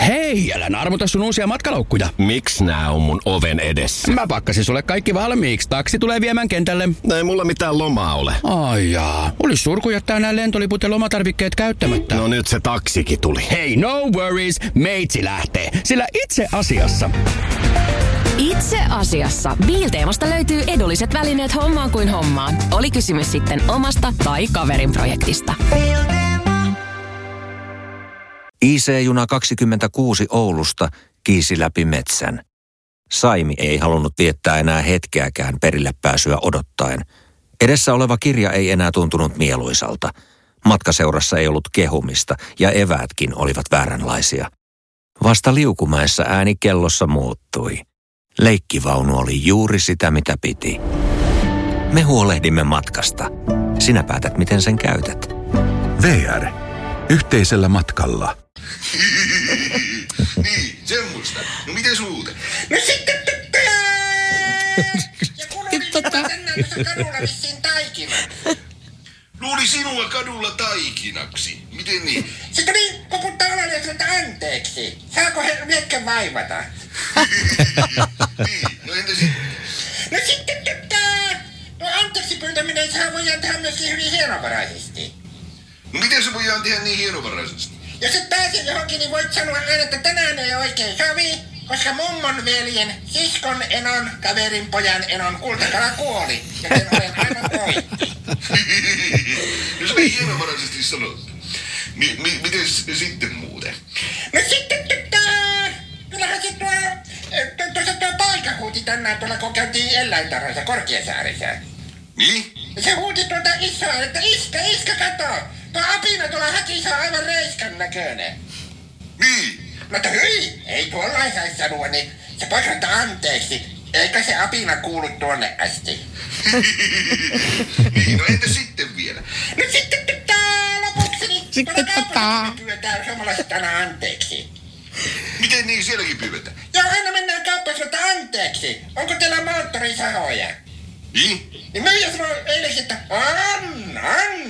Hei, älä armuta sun uusia matkalaukkuja. Miks nää on mun oven edessä? Mä pakkasin sulle kaikki valmiiksi. Taksi tulee viemään kentälle. No ei mulla mitään lomaa ole. Ai jaa. Olis surku jättää nämä lentoliput ja lomatarvikkeet käyttämättä. No nyt se taksikin tuli. Hei, no worries. Meitsi lähtee. Sillä itse asiassa Biilteemasta löytyy edulliset välineet hommaan kuin hommaan. Oli kysymys sitten omasta tai kaverin projektista. IC-juna 26 Oulusta kiisi läpi metsän. Saimi ei halunnut viettää enää hetkeäkään perille pääsyä odottaen. Edessä oleva kirja ei enää tuntunut mieluisalta. Matkaseurassa ei ollut kehumista ja eväätkin olivat vääränlaisia. Vasta Liukumäessä ääni kellossa muuttui. Leikkivaunu oli juuri sitä, mitä piti. Me huolehdimme matkasta. Sinä päätät, miten sen käytät. VR. Yhteisellä matkalla. Niin, semmoista. No miten suute? No sitten ja kun oli tänään tuossa kadulla vissiin taikinan. Luuli sinua kadulla taikinaksi. Miten niin? Se tuli koputtaa alalle ja sanoi, anteeksi. Saako he hetken vaivata? Niin, no entä sitten? No sitten no anteeksi pyytäminen saa voidaan tehdä myöskin hyvin hienovaraisesti. No miten se voidaan tehdä niin hienovaraisesti? Jos et pääse johonkin, niin voit sanoa aina, että tänään ei oikein sovi, koska mummon veljen, siskon enon, kaverin pojan enon kultakala kuoli, joten olen aivan poikki. No se ei hienovaraisesti sanottu. Miten sitten muuten? No sitten kyllähän se tuo poika huuti tänään tuolla, kun käytiin eläintarhassa Korkeasaaressa. Niin? Se huuti tuolta isoa, että iskä kato! Tuo apina tuolla häkissä on aivan reiskan näköinen. Niin? Mutta hyi, ei tuollain saisi sanoa, niin se poika antaa anteeksi. Eikä se apina kuulu tuonne asti. Niin, no entä sitten vielä? No sitten lopuksi, niin sitten pyydetään suomalaiset aina anteeksi. Miten niin, sielläkin pyydetään? Joo, aina mennään kauppaan että anteeksi. Onko teillä moottorisahoja? Niin? Niin myyjä sanoi eilenkin, että on.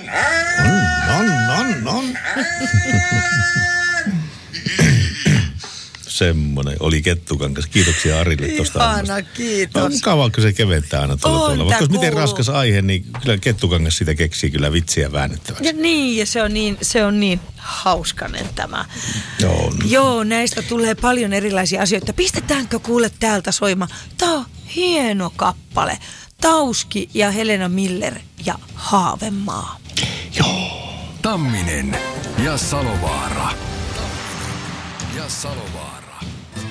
Semmoinen oli Kettukangas. Kiitoksia Arille tuosta ammasta. Ihana, kiitos. On mukavaa, kun se keventää aina tuolla. Vaikka olisi miten raskas aihe, niin kyllä Kettukangas sitä keksii kyllä vitsiä väännettäväksi. Ja niin, ja se on niin hauskanen tämä. Joo. Joo, näistä tulee paljon erilaisia asioita. Pistetäänkö kuule täältä soima? Tämä on hieno kappale. Tauski ja Helena Miller ja Haavemaa. Joo. Tamminen ja Salovaara.